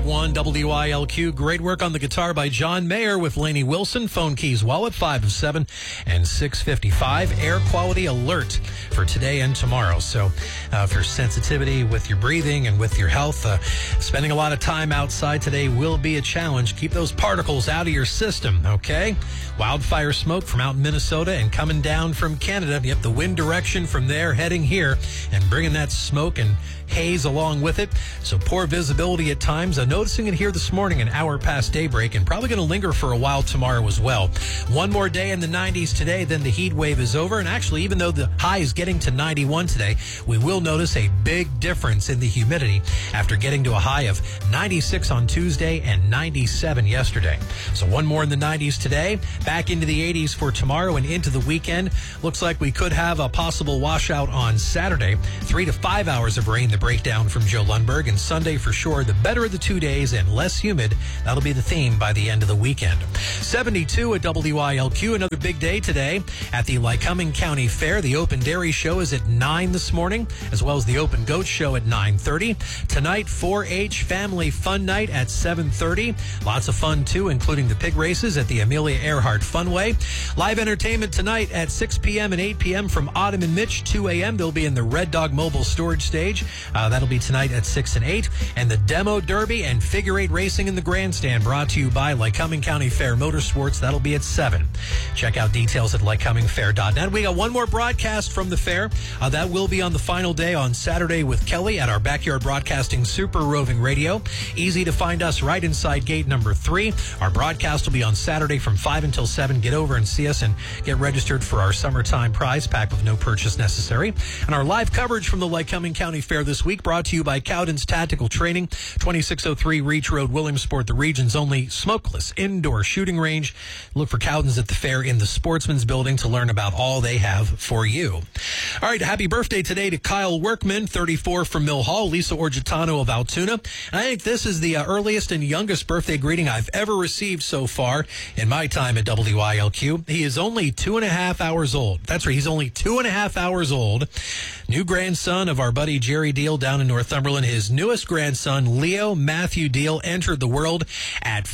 105.1 WILQ. Great work on the guitar by John Mayer with Lainey Wilson. Phone keys well at 5 of 7 and 6:55. Air quality alert for today and tomorrow. So for sensitivity with your breathing and with your health, spending a lot of time outside today will be a challenge. Keep those particles out of your system, okay? Wildfire smoke from out in Minnesota and coming down from Canada. Yep, the wind direction from there heading here and bringing that smoke and haze along with it. So poor visibility at times. Noticing it here this morning, an hour past daybreak, and probably going to linger for a while tomorrow as well. One more day in the 90s today, then the heat wave is over. And actually, even though the high is getting to 91 today, we will notice a big difference in the humidity after getting to a high of 96 on Tuesday and 97 yesterday. So one more in the 90s today, back into the 80s for tomorrow and into the weekend. Looks like we could have a possible washout on Saturday. 3 to 5 hours of rain, the breakdown from Joe Lundberg, and Sunday for sure, the better of the 2 days and less humid. That'll be the theme by the end of the weekend. 72 at WILQ, another big day today at the Lycoming County Fair. The Open Dairy Show is at 9 this morning, as well as the Open Goat Show at 9:30. Tonight, 4-H Family Fun Night at 7:30. Lots of fun, too, including the pig races at the Amelia Earhart Funway. Live entertainment tonight at 6 p.m. and 8 p.m. from Autumn and Mitch. 2 a.m. They'll be in the Red Dog Mobile Storage Stage. That'll be tonight at 6 and 8. And the Demo Derby and Figure 8 Racing in the Grandstand, brought to you by Lycoming County Fair Motorsports. That'll be at 7. Check out details at lycomingfair.net. We got one more broadcast from the fair. That will be on the final day on Saturday with Kelly at our Backyard Broadcasting Super Roving Radio. Easy to find us right inside gate number 3. Our broadcast will be on Saturday from 5 until 7. Get over and see us and get registered for our summertime prize pack with no purchase necessary. And our live coverage from the Lycoming County Fair this week brought to you by Cowden's Tactical Training, 2603 Reach Road, Williamsport, the region's only smokeless indoor shooting range. Look for Cowden's at the fair in the Sportsman's Building to learn about all they have for you. All right, happy birthday today to Kyle Workman, 34 from Mill Hall, Lisa Orgitano of Altoona. And I think this is the earliest and youngest birthday greeting I've ever received so far in my time at WILQ. He is only 2.5 hours old. That's right, he's only 2.5 hours old. New grandson of our buddy Jerry Deal down in Northumberland. His newest grandson, Leo Matthew Deal, entered the world at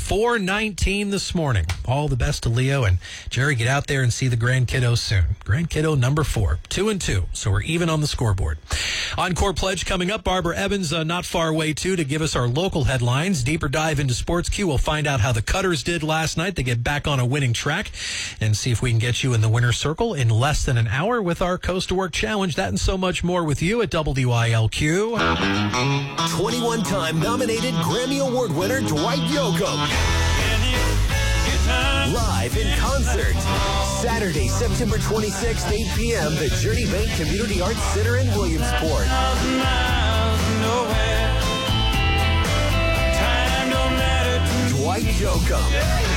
4:19 this morning. All the best to Leo and Jerry. Get out there and see the grand kiddo soon. Grand kiddo number 4, 2 and 2. So we're even on the scoreboard. Encore Pledge coming up. Barbara Evans not far away too to give us our local headlines. Deeper dive into Sports Q. We'll find out how the Cutters did last night. They get back on a winning track and see if we can get you in the winner's circle in less than an hour with our Coast to Work Challenge. That and so much more with you at WILQ. 21-time nominated Grammy Award winner Dwight Yoakam. Live in concert. Saturday, September 26th, 8 p.m., the Journey Bank Community Arts Center in Williamsport. Dwight Yoakam.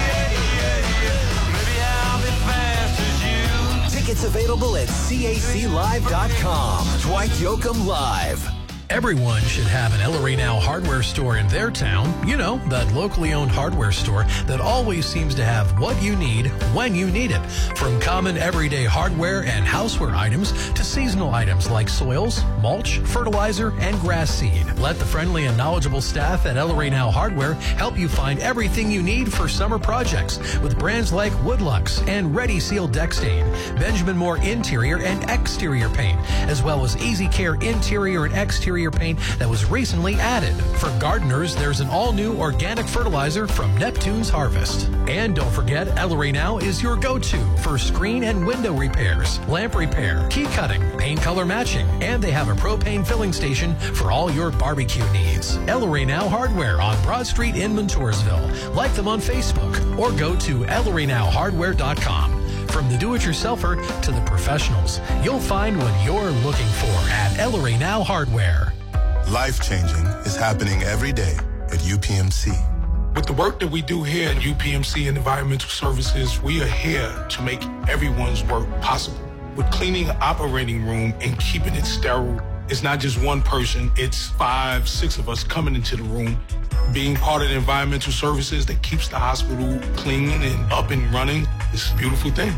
Tickets available at CACLive.com. Dwight Yoakam Live. Everyone should have an El Rey Now hardware store in their town. You know, that locally owned hardware store that always seems to have what you need when you need it. From common everyday hardware and houseware items to seasonal items like soils, mulch, fertilizer, and grass seed. Let the friendly and knowledgeable staff at El Rey Now Hardware help you find everything you need for summer projects with brands like Woodlux and Ready Seal Deck Stain, Benjamin Moore interior and exterior paint, as well as Easy Care interior and exterior paint that was recently added. For gardeners, there's an all-new organic fertilizer from Neptune's Harvest. And don't forget, El Rey Now is your go-to for screen and window repairs, lamp repair, key cutting, paint color matching, and they have a propane filling station for all your barbecue needs. El Rey Now Hardware on Broad Street in Montoursville. Like them on Facebook or go to elreynowhardware.com. From the do-it-yourselfer to the professionals, you'll find what you're looking for at El Rey Now Hardware. Life-changing is happening every day at UPMC. With the work that we do here at UPMC and Environmental Services, we are here to make everyone's work possible. With cleaning the operating room and keeping it sterile, it's not just one person, it's 5, 6 of us coming into the room. Being part of the environmental services that keeps the hospital clean and up and running is a beautiful thing.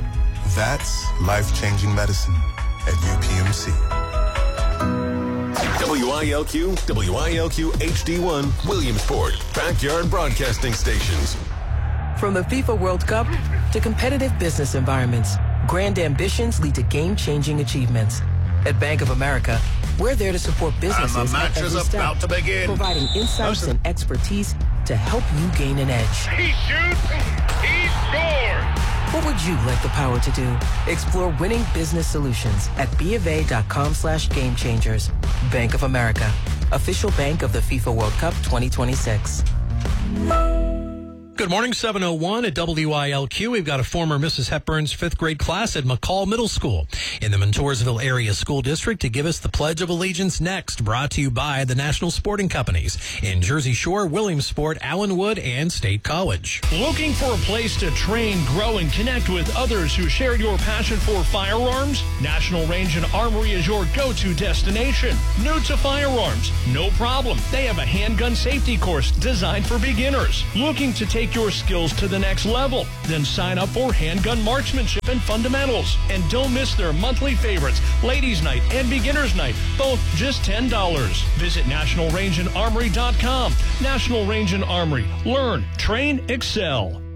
That's life-changing medicine at UPMC. WILQ, WILQ HD1, Williamsport, backyard broadcasting stations. From the FIFA World Cup to competitive business environments, grand ambitions lead to game-changing achievements. At Bank of America, we're there to support businesses and the match at every is step, about to begin. providing insights and expertise to help you gain an edge. He shoots, he scores! What would you like the power to do? Explore winning business solutions at BofA.com/gamechangers. Bank of America, official bank of the FIFA World Cup 2026. Good morning, 7:01 at WILQ. We've got a former Mrs. Hepburn's fifth grade class at McCall Middle School in the Montoursville Area School District to give us the Pledge of Allegiance next, brought to you by the National Sporting Companies in Jersey Shore, Williamsport, Allenwood, and State College. Looking for a place to train, grow, and connect with others who share your passion for firearms? National Range and Armory is your go-to destination. New to firearms? No problem. They have a handgun safety course designed for beginners. Looking to take your skills to the next level? Then sign up for handgun marksmanship and fundamentals. And don't miss their monthly favorites, Ladies Night and Beginner's Night, both just $10. Visit nationalrangeandarmory.com. National Range and Armory. Learn, train, excel.